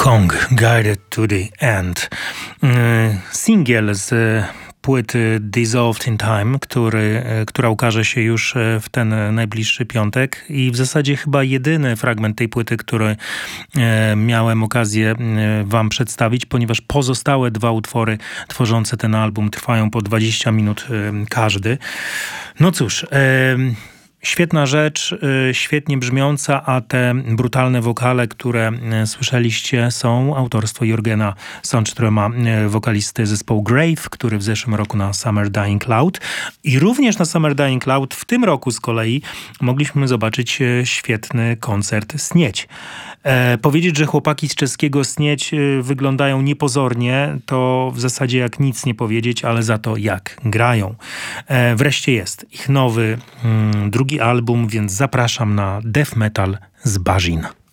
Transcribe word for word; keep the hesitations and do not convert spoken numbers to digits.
Kong, Guided to the End. Singiel z płyty Dissolved in Time, który, która ukaże się już w ten najbliższy piątek i w zasadzie chyba jedyny fragment tej płyty, który miałem okazję wam przedstawić, ponieważ pozostałe dwa utwory tworzące ten album trwają po dwadzieścia minut każdy. No cóż... Świetna rzecz, świetnie brzmiąca, a te brutalne wokale, które słyszeliście, są autorstwo Jurgena Sundströma, wokalisty zespołu Grave, który w zeszłym roku na Summer Dying Cloud i również na Summer Dying Cloud w tym roku z kolei mogliśmy zobaczyć świetny koncert Snieć. E, powiedzieć, że chłopaki z czeskiego Snieć wyglądają niepozornie, to w zasadzie jak nic nie powiedzieć, ale za to jak grają. E, wreszcie jest ich nowy, mm, drugi album, więc zapraszam na Death Metal z Barzin.